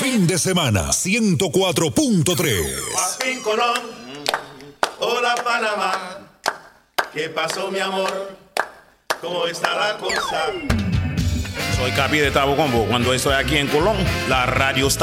Fin de semana 104.3. Guapín Colón, hola Panamá, ¿qué pasó mi amor? ¿Cómo está la cosa? Soy Capi de Tabo Combo. Cuando estoy aquí en Colón, la radio está